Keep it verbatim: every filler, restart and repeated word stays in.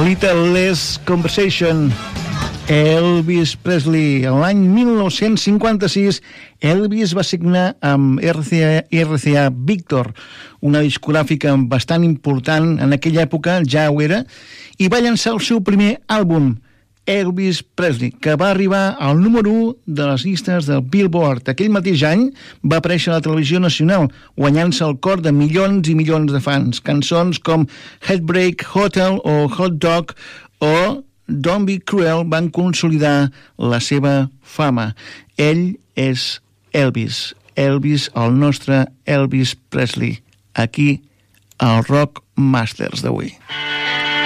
Little Less Conversation. Elvis Presley. L'any mil nou-cents cinquanta-sis, Elvis va signar amb R C A, R C A Victor, una discogràfica bastant important en aquella època, ja ho era, i va llançar el seu primer àlbum, Elvis Presley, que va arribar al número u de les llistes del Billboard. Aquell mateix any va aparèixer a la televisió nacional, guanyant-se el cor de milions i milions de fans. Cançons com Heartbreak Hotel o Hot Dog o Don't Be Cruel van consolidar la seva fama. Ell és Elvis. Elvis, el nostre Elvis Presley. Aquí, al Rock Masters d'avui.